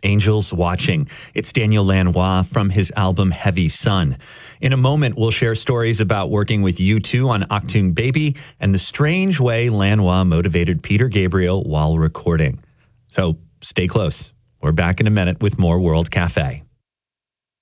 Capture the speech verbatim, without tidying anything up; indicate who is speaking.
Speaker 1: Angels Watching. It's Daniel Lanois from his album Heavy Sun. In a moment, we'll share stories about working with U two on Achtung Baby and the strange way Lanois motivated Peter Gabriel while recording. So stay close. We're back in a minute with more World Cafe.